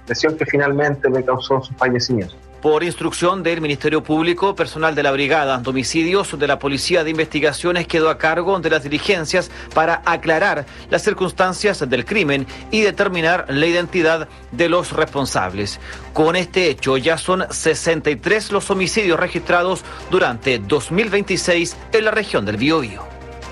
lesión que finalmente le causó su fallecimiento. Por instrucción del Ministerio Público, personal de la Brigada de Homicidios de la Policía de Investigaciones quedó a cargo de las diligencias para aclarar las circunstancias del crimen y determinar la identidad de los responsables. Con este hecho ya son 63 los homicidios registrados durante 2026 en la región del Biobío.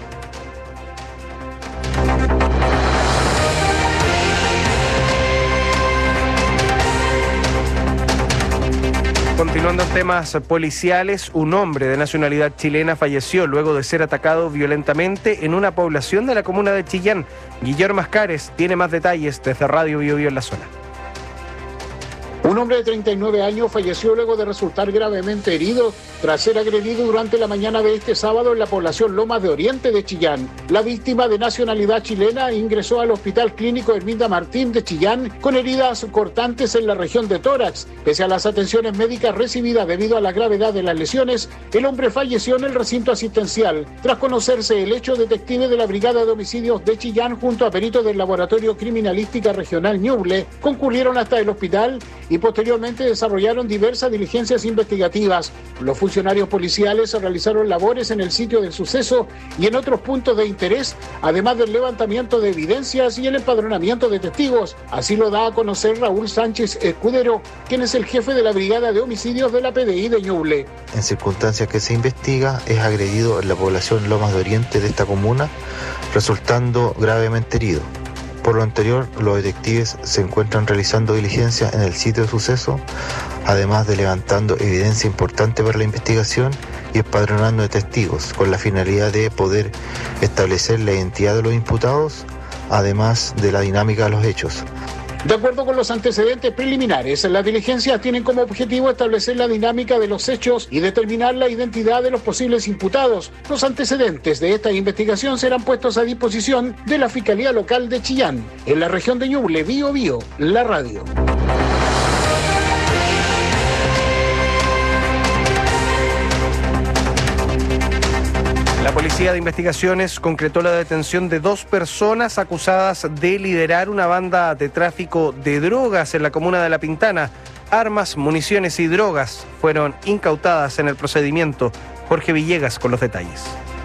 Continuando en temas policiales, un hombre de nacionalidad chilena falleció luego de ser atacado violentamente en una población de la comuna de Chillán. Guillermo Ascares tiene más detalles desde Radio Biobío en la zona. Un hombre de 39 años falleció luego de resultar gravemente herido tras ser agredido durante la mañana de este sábado en la población Lomas de Oriente de Chillán. La víctima, de nacionalidad chilena, ingresó al Hospital Clínico Herminda Martín de Chillán con heridas cortantes en la región de tórax. Pese a las atenciones médicas recibidas debido a la gravedad de las lesiones, el hombre falleció en el recinto asistencial. Tras conocerse el hecho, detectives de la Brigada de Homicidios de Chillán junto a peritos del Laboratorio Criminalística Regional Ñuble concurrieron hasta el hospital y posteriormente desarrollaron diversas diligencias investigativas. Los funcionarios policiales realizaron labores en el sitio del suceso y en otros puntos de interés, además del levantamiento de evidencias y el empadronamiento de testigos. Así lo da a conocer Raúl Sánchez Escudero, quien es el jefe de la Brigada de Homicidios de la PDI de Ñuble. En circunstancias que se investiga, es agredido en la población Lomas de Oriente de esta comuna, resultando gravemente herido. Por lo anterior, los detectives se encuentran realizando diligencias en el sitio de suceso, además de levantando evidencia importante para la investigación y empadronando de testigos, con la finalidad de poder establecer la identidad de los imputados, además de la dinámica de los hechos. De acuerdo con los antecedentes preliminares, las diligencias tienen como objetivo establecer la dinámica de los hechos y determinar la identidad de los posibles imputados. Los antecedentes de esta investigación serán puestos a disposición de la Fiscalía Local de Chillán. En la región de Ñuble, Biobío, la radio. La Policía de Investigaciones concretó la detención de 2 personas acusadas de liderar una banda de tráfico de drogas en la comuna de La Pintana. Armas, municiones y drogas fueron incautadas en el procedimiento. Jorge Villegas con los detalles.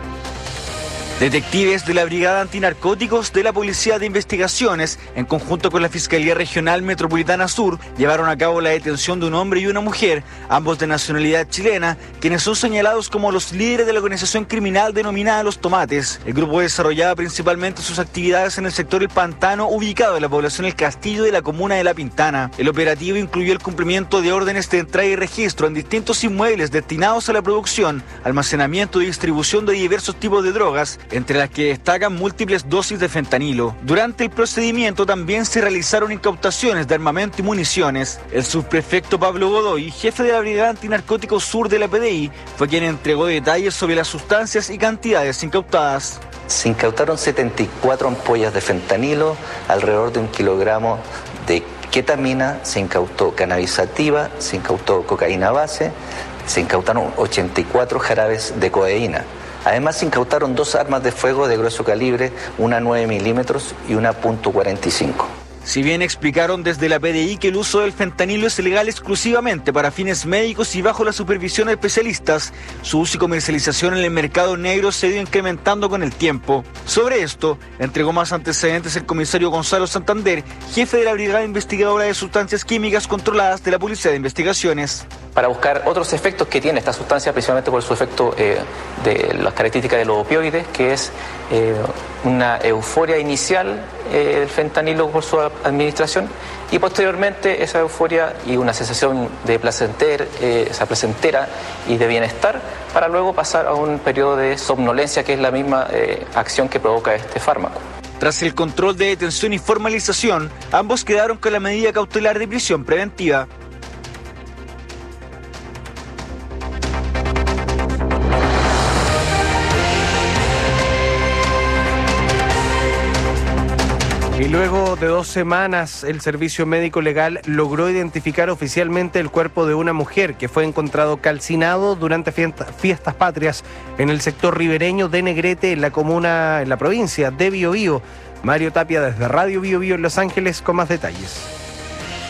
Detectives de la Brigada Antinarcóticos de la Policía de Investigaciones, en conjunto con la Fiscalía Regional Metropolitana Sur, llevaron a cabo la detención de un hombre y una mujer, ambos de nacionalidad chilena, quienes son señalados como los líderes de la organización criminal denominada Los Tomates. El grupo desarrollaba principalmente sus actividades en el sector El Pantano, ubicado en la población El Castillo de la comuna de La Pintana. El operativo incluyó el cumplimiento de órdenes de entrada y registro en distintos inmuebles destinados a la producción, almacenamiento y distribución de diversos tipos de drogas, entre las que destacan múltiples dosis de fentanilo. Durante el procedimiento también se realizaron incautaciones de armamento y municiones. El subprefecto Pablo Godoy, jefe de la Brigada Antinarcóticos Sur de la PDI, fue quien entregó detalles sobre las sustancias y cantidades incautadas. Se incautaron 74 ampollas de fentanilo, alrededor de 1 kilogramo de ketamina, se incautó cannabis sativa, se incautó cocaína base, se incautaron 84 jarabes de codeína. Además, se incautaron 2 armas de fuego de grueso calibre, una 9 milímetros y una .45. Si bien explicaron desde la PDI que el uso del fentanilo es legal exclusivamente para fines médicos y bajo la supervisión de especialistas, su uso y comercialización en el mercado negro se ha ido incrementando con el tiempo. Sobre esto, entregó más antecedentes el comisario Gonzalo Santander, jefe de la Brigada Investigadora de Sustancias Químicas Controladas de la Policía de Investigaciones. Para buscar otros efectos que tiene esta sustancia, principalmente por su efecto de las características de los opioides, que es una euforia inicial del fentanilo por su administración y posteriormente esa euforia y una sensación de placentera y de bienestar para luego pasar a un periodo de somnolencia, que es la misma acción que provoca este fármaco. Tras el control de detención y formalización, ambos quedaron con la medida cautelar de prisión preventiva. Y luego de 2 semanas, el Servicio Médico Legal logró identificar oficialmente el cuerpo de una mujer que fue encontrado calcinado durante fiestas patrias en el sector ribereño de Negrete, en la provincia de Biobío. Mario Tapia desde Radio Biobío en Los Ángeles con más detalles.